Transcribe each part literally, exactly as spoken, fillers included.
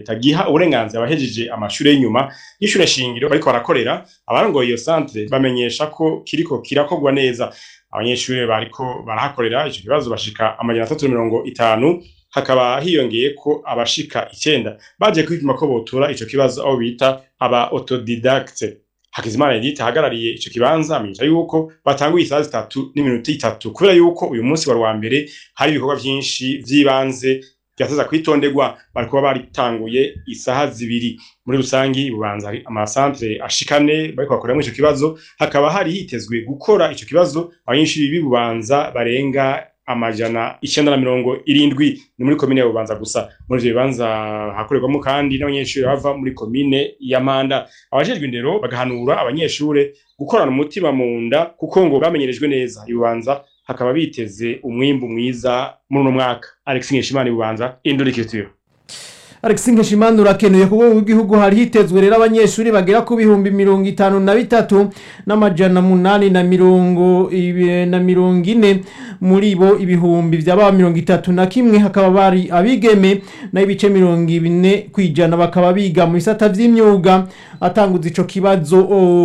leta giha uburenganzira abahejeje amashure y'inyuma y'ishure shingiro bariko barakorera. Abarongoye iyo centre bamenyesha ko kiriko kirakorwa neza. Abanyeshure bariko barahakorera ico kibazo bashika amajana atatu na mirongo itanu, hakaba hiyongeye ko abashika icenda baje kwipima ko botura ico kibazo aho bita aba autodidacte. Hakizimana Edith ahagarariye ico kibanza amenyesha yuko batanguye isaha zitatu n'iminota itatu kubera yuko uyu munsi wari wa mbere hari ibikorwa vyinshi vy'ibanze byateza kwitonderwa. Bariko baritanguye isaha zibiri. Muri rusangi Bubanza ama centre ashikane bariko bakorera ico kibazo, hakaba hari hitezwe gukora ico kibazo abanyeshuri b'Ibubanza barenga amajana icenda na mirongo irindwi. Ni muri komine ya Bubanza gusa. Muri ivyo bibanza hakorerwamo kandi n'abanyeshuri bava muri komine ya Mpanda. Abajejwe indero bagahanura abanyeshure gukorana umutima mu nda kuko ngo bamenyerejwe neza. Ibubanza hakaba biteze umwimbu mwiza muri uno mwaka. Alex Nkeshimana, Ibubanza, Indorikitiro. Alex Nkeshimana urakenuye kuko mu gihugu hari hitezwe rero abanyeshuri bagera ku bihumbi mirongo itanu na bitatu n'amajana munani na mirongo na mirongo ine, muri bo ibihumbi by'aba mirongo itatu na kimwe hakaba bari abigeme na ibice mirongo ine kwijana bakaba biga mu bisata vy'imyuga. Atanguza ico kibazo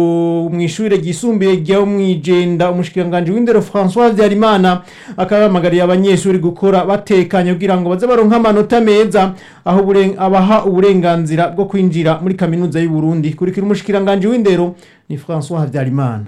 mu ishure gisumbiye ryo mwijenda, umushikiranganje w'indero François Habyarimana akaba yamagariye abanyeshuri gukora batekanye kugira ngo baze baronka amanota meza aho buren abaha uburenganzira bwo kwinjira muri kaminuza y'u Burundi. Kurikira umushikiranganje w'indero ni François Habyarimana.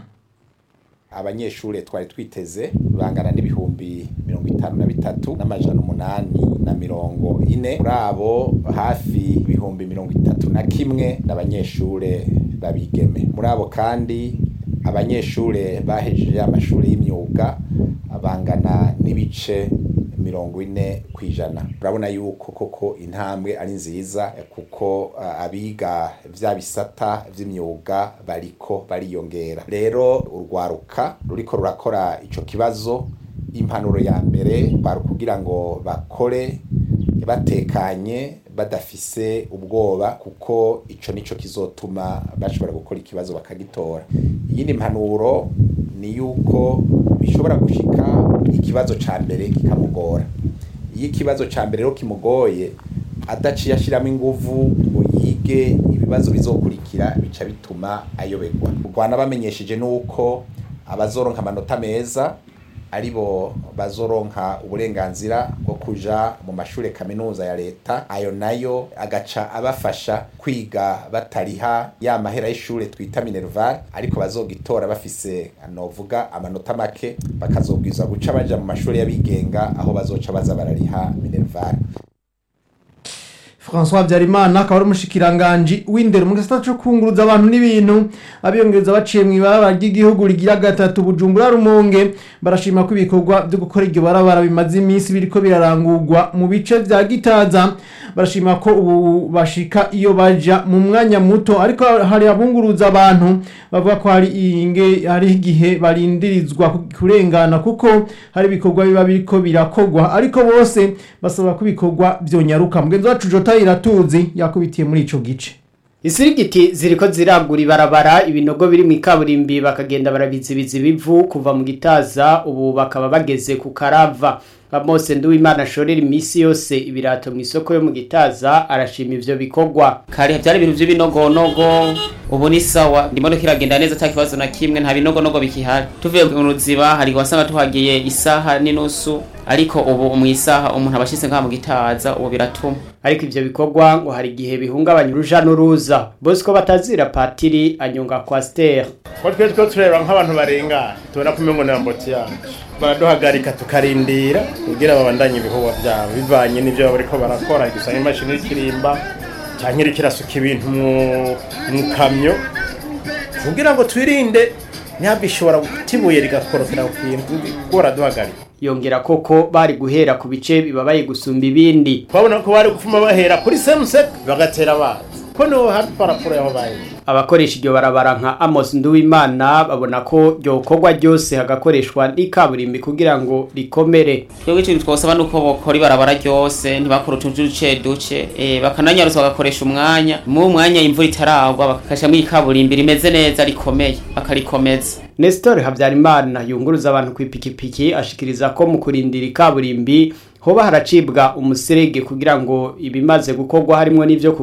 Abanyeshure twari twiteze bangana n'ibihumbi mirongo itanu na bitatu n'amajana umunani na mirongo ine. Muri abo hafi ibihumbi mirongo itatu na kimwe n'abanyeshure babigeme. Muri abo kandi abanyeshure bahejeje amashure y'imyuga abangana n'ibice mirongo ine kwijana. Urabona yuko koko intambwe ari nziza kuko uh, abiga vya bisata vy'imyuga bariko bariyongera. Rero urwaruka ruriko rurakora ico kibazo, impanuro ya mbere bari kugira ngo bakore batekanye badafise ubwoba kuko ico nico kizotuma bashobora gukora ikibazo bakagitora. Iyindi mpanuro ni yuko bishobora gushika ikibazo ca mbere kikamugora. Iyo ikibazo ca mbere rero kimugoye adaciye ashiramo inguvu ngo yige ibibazo bizokurikira bica bituma ayoberwa. Urwana bamenyesheje nuko abazoronka amanota meza aribo bazoronka uburenganzira bwo kuja mu mashure kaminuza ya leta, ayo nayo agaca abafasha kwiga batariha ya mahera y'ishure twita Minerval, ariko bazogitora bafise anovuga amanota make bakazobwiza guca baja mu mashure y'abigenga aho bazoca baza barariha Minerval. François Habyarimana akaba ari umushikiranganje w'indero mu gisata cyo kunguruza abantu n'ibintu. Abiyongereza baciye mu ibarabara ry'igihugu rigira gatatu Bujumbura Rumonge barashima ko ibikorwa byo gukora iryo barabara bimaze iminsi biriko birarangurwa mu bice vya Gitaza. Barashima ko ubu bashika iyo baja mu mwanya muto, ariko hari abunguruza abantu bavuga ko hari inge hari igihe barindirizwa kurengana kuko hari ibikorwa biba biriko birakogwa, ariko bose basaba ko ibikorwa byonyaruka. Mugenzi wacu Jota Iratuzi yakubitiye muri ico gice. Isirigiti ziriko ziragura ibarabara, ibinogo biri mu kaburimbi bakagenda barabizibiza ibivu kuva mu Gitaza, ubu bakaba bageze ku Karava. Bamose Nduwimana shorera imisi yose ibirato mu isoko yo mu Gitaza arashima ivyo bikorwa. Kare byari ibintu by'ibinogonogo, ubu ni sawa, ndimo kiragenda neza atakibazo na kimwe, nta binogonogo bikihari. Tuvuye mu Ruziba hari wasanga tuhagiye isaha n'inusu, ariko ubu mu isaha umuntu abashitse nka mu Gitaza ubu biratuma. Ariko ivyo bikorwa ngo hari gihe bihungabanya uruja n'uruza. Bosco Batazira Patiri anyonga kwa Stère. Twatwe two tureba nk'abantu barengana, tubona kumengo na mboti yacu. Baraduhagarika tukarindira kugira babandanye ibikorwa byabo bivanye n'ivyo bariko barakora, gusanga imashini y'ikirimba cyangwa kirasuka ibintu mu kamyo kugira ngo twirinde nyabishobora gutibuye rigakorokera ku kintu gora duhagarika. Yongera koko bari guhera ku bice bibabaye gusumba ibindi. Twabona ko bari gufuma bahera kuri Semsek bagatera abazi ko no hafi paraporo yaho baye. Abakoresha iryo barabara nka Amos Nduwimana babona ko ryo kogwa ryose hagakoreshwa n'ikaburimbi kugira ngo rikomere. Twebwe ikintu twosaba nuko bokora ibarabara ryose ntibakora utuduce duce, eh bakananyarutsa bagakoresha umwanya mu mwanya imvura itaragwa bakakasha mu ikaburimbi rimeze neza rikomeye bakarikomeza. Nestor Habyarimana yunguruza abantu kwipikipiki ashikiriza ko mu kurindira ikaburimbi hoba haracibwa umuserege kugira ngo ibimaze gukorwa harimo n'ivyo